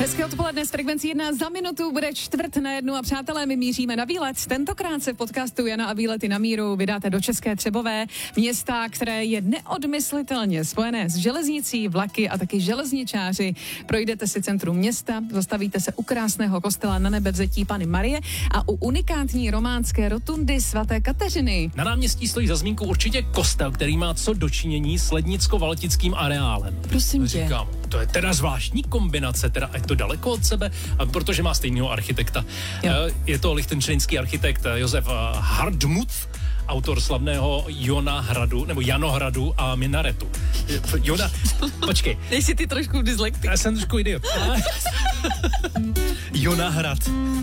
Hezké odpoledne s Frekvencí 1. Za minutu bude 1:45 a přátelé, my míříme na výlet. Tentokrát se v podcastu Jana a výlety na míru vydáte do České Třebové, města, které je neodmyslitelně spojené s železnicí, vlaky a taky železničáři. Projdete si centrum města, zastavíte se u krásného kostela na Nebevzetí Panny Marie a u unikátní románské rotundy svaté Kateřiny. Na náměstí stojí za zmínku určitě kostel, který má co dočinění s lednicko-valtickým areálem. Prosím tě. Říkám, to je teda zvláštní kombinace, teda je to daleko od sebe, a protože má stejného architekta. Jo. Je to lichtenštejnský architekt Josef Hardtmuth, autor slavného Janohradu a Minaretu. Počkej. Nejsi ty trošku dyslektik. Já jsem trošku idiot. Jonahrad.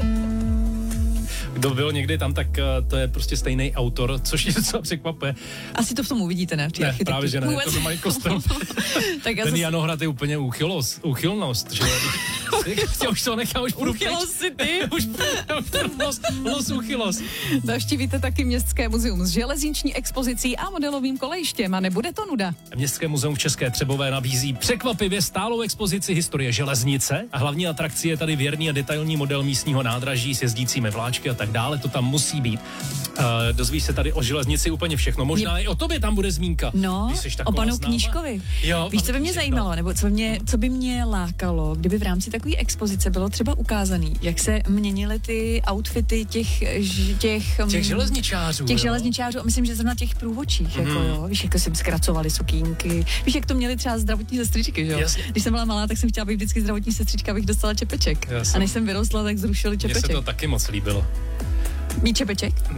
Kdo byl někdy tam, tak to je prostě stejný autor, což je docela překvapuje. Asi to v tom uvidíte, ne? Ne, právě že ne, Vůbec. to mají kostel. Tak Ten Janohrad je úplně úchylnost, že já už to nechám, už půjdu pryč. Úchylost si ty. Už los úchylost. Navštívíte taky Městské muzeum s železniční expozicí a modelovým kolejištěm a nebude to nuda. Městské muzeum v České Třebové nabízí překvapivě stálou expozici historie železnice a hlavní atrakcí je tady věrný a detailní model místního nádraží s jezdícími vláčky a tak dále, to tam musí být. Dozvíš se tady o železnici úplně všechno, možná i o tobě tam bude zmínka. No, o panu známa. Knížkovi. Jo, Víš, co by mě zajímalo, nebo co by mě lákalo, kdyby v rámci takové expozice bylo třeba ukázaný, jak se měnily ty outfity těch železničářů. Těch železničářů, a myslím, že zrovna těch průvodčích, jako jo. Víš, jako si jim zkracovali sukínky. Víš, jak to měli třeba zdravotní sestřičky, že jo? Jasně. Když jsem byla malá, tak jsem chtěla být vždycky zdravotní sestřička, abych dostala čepeček. A než jsem vyrostla, tak zrušili Mně čepeček. se to taky moc líbilo. Mít čepeček?